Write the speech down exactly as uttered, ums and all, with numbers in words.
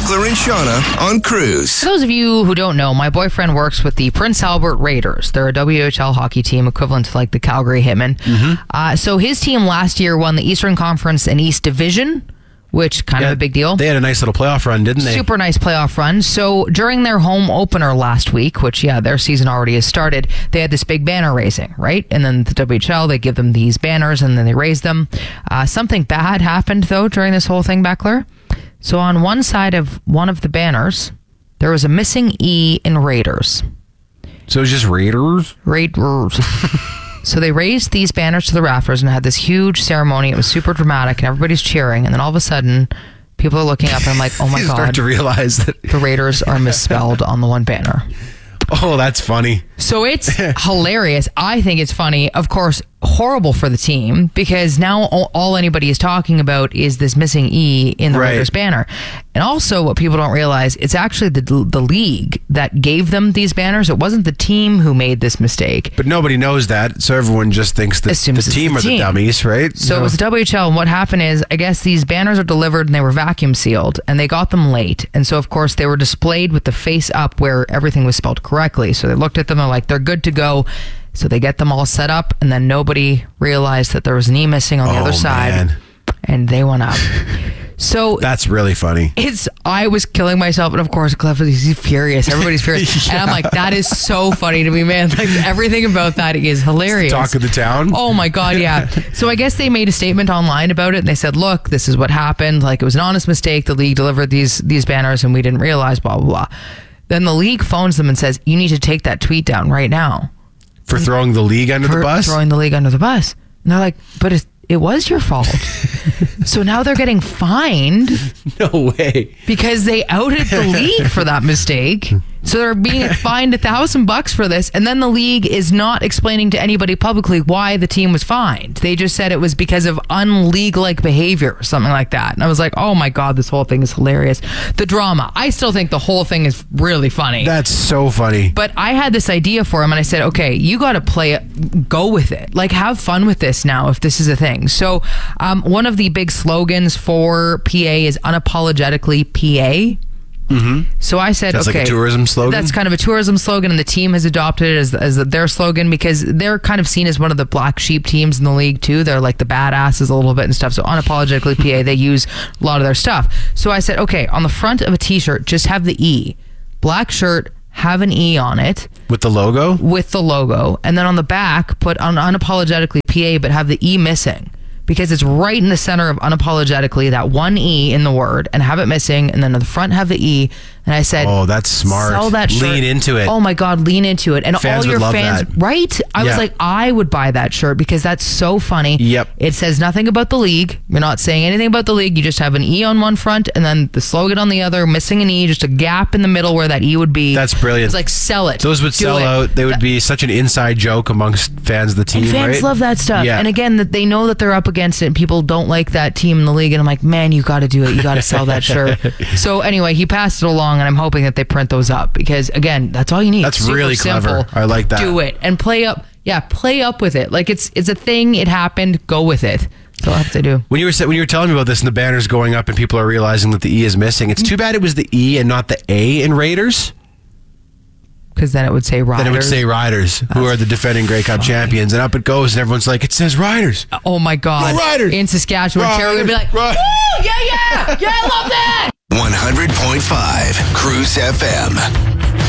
Beckler and Shauna on Cruise. For those of you who don't know, my boyfriend works with the Prince Albert Raiders. They're a W H L hockey team equivalent to like the Calgary Hitmen. Mm-hmm. Uh, so his team last year won the Eastern Conference and East Division, which kind yeah, of a big deal. They had a nice little playoff run, didn't they? Super nice playoff run. So during their home opener last week, which, yeah, their season already has started, they had this big banner raising, right? And then the W H L, they give them these banners and then they raise them. Uh, something bad happened, though, during this whole thing, Beckler. So on one side of one of the banners, there was a missing E in Raiders. So it was just Raiders? Raiders. So they raised these banners to the rafters and had this huge ceremony. It was super dramatic and everybody's cheering. And then all of a sudden, people are looking up and I'm like, oh my you God. start to realize that the Raiders are misspelled on the one banner. Oh, that's funny. So it's hilarious. I think it's funny. Of course, horrible for the team because now all, all anybody is talking about is this missing E in the Right. Raiders banner. And also what people don't realize, it's actually the the league that gave them these banners. It wasn't the team who made this mistake. But nobody knows that, so everyone just thinks that Assumes the it's team the are team. the dummies, right? So No. it was the W H L, and what happened is, I guess these banners are delivered and they were vacuum sealed, and they got them late. And so, of course, they were displayed with the face up where everything was spelled correctly. So they looked at them and they're like, they're good to go. So they get them all set up, and then nobody realized that there was an E missing on the Oh, other side, man. and they went up. So That's really funny. it's, I was killing myself, and of course, Cliff is furious. Everybody's furious. And I'm like, that is so funny to me, man. Like, everything about that is hilarious. Talk of the town. Oh my God, yeah. So I guess they made a statement online about it and they said, look, this is what happened. Like, it was an honest mistake. The league delivered these these banners and we didn't realize, blah, blah, blah. Then the league phones them and says, you need to take that tweet down right now. For throwing the league under For the bus? throwing the league under the bus. And they're like, but it, it was your fault. So now they're getting fined No way. because they outed the league for that mistake. So they're being fined a thousand bucks for this, and then the league is not explaining to anybody publicly why the team was fined. They just said it was because of unleague-like behavior or something like that. And I was like, oh my God, this whole thing is hilarious. The drama. I still think the whole thing is really funny. That's so funny. But I had this idea for him, and I said, okay, you got to play it, go with it. Like, have fun with this now if this is a thing. So um, one of the big slogans for P A is unapologetically P A. Mm-hmm. So I said, That's okay, like a tourism slogan? That's kind of a tourism slogan, and the team has adopted it as, as their slogan because they're kind of seen as one of the black sheep teams in the league too. They're like the badasses a little bit and stuff. So unapologetically P A, they use a lot of their stuff. So I said, okay, on the front of a t-shirt, just have the E. Black shirt, have an E on it. With the logo? With the logo. And then on the back, put on unapologetically P A, but have the E missing. Because it's right in the center of unapologetically, that one E in the word, and have it missing, and then on the front have the E. And I said, Oh, that's smart. Sell that shirt. Lean into it. Oh my God, lean into it. And Fans all your would love fans, that. right? I Yeah. was like, I would buy that shirt because that's so funny. Yep. It says nothing about the league. You're not saying anything about the league. You just have an E on one front and then the slogan on the other, missing an E, just a gap in the middle where that E would be. That's brilliant. It's like, sell it. Those would Do sell it. out. They would be such an inside joke amongst fans of the team, And fans right? love that stuff. Yeah. And again, that they know that they're up against it and people don't like that team in the league. And I'm like, man, you got to do it. You got to sell that shirt. So anyway, he passed it along and I'm hoping that they print those up because again, that's all you need. That's Super really clever. simple. I like that. Do it and play up. Yeah, play up with it. Like it's it's a thing. It happened. Go with it. That's all I have to do. When you were sa- when you were telling me about this and the banner's going up and people are realizing that the E is missing, it's too bad it was the E and not the A in Raiders. Because then it would say Riders. Then it would say Riders, who are the defending Grey Cup champions, and up it goes, and everyone's like, it says Riders. Oh my God. Go Riders. In Saskatchewan, Riders. Terry would be like, Riders. woo, yeah, yeah, yeah, I love that. one hundred point five Cruise F M.